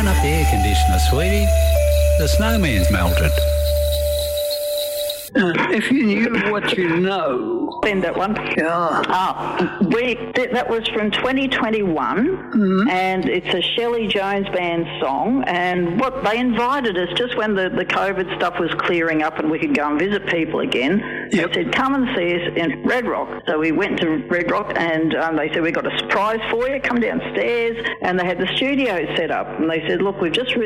up the air conditioner, sweetie. The snowman's melted. If you knew what you know. Send that one. Yeah. That was from 2021, and it's a Shelley Jones Band song. And what they invited us just when the COVID stuff was clearing up and we could go and visit people again. Yep. They said, come and see us in Red Rock. So we went to Red Rock, and they said, we've got a surprise for you. Come downstairs. And they had the studio set up. And they said, look, we've just